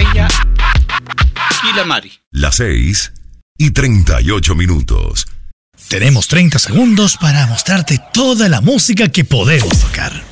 ella y la Mari. Las 6:38. Tenemos 30 segundos para mostrarte toda la música que podemos tocar.